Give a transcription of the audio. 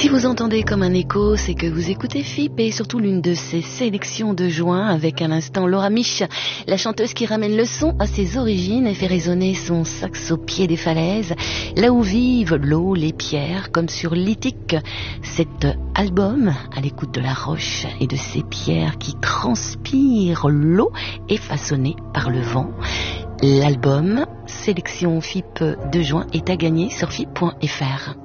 Si vous entendez comme un écho, c'est que vous écoutez FIP et surtout l'une de ses sélections de juin avec à l'instant Laura Mich, la chanteuse qui ramène le son à ses origines et fait résonner son sax au pied des falaises, là où vivent l'eau, les pierres, comme sur Lithique. Cet album, à l'écoute de la roche et de ces pierres qui transpirent l'eau et façonnées par le vent. L'album Sélection FIP de juin est à gagner sur FIP.fr.